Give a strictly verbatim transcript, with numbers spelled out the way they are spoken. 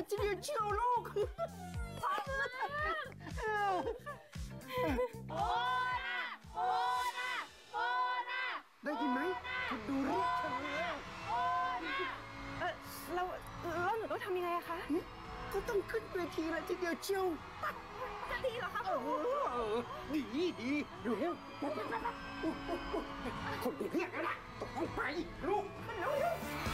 ทีเดียวเชียวลูกพ่อโอ้นะโอ้นะโอ้นะได้ยินไหมคุณดูเรียกฉันแล้วโอ้นะเออแล้วแล้วหนูต้องทำยังไงอะคะก็ต้องขึ้นเวทีแล้วทีเดียวเชียวจะดีเหรอคะเออดีดีเร็วคนเรียกแล้วนะต้องไปลูกเร็ว